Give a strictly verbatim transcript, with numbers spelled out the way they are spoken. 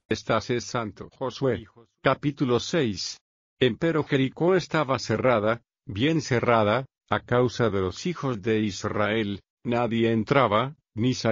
Estás es santo. Josué, capítulo seis. Empero Jericó estaba cerrada, bien cerrada, a causa de los hijos de Israel, nadie entraba, ni salía.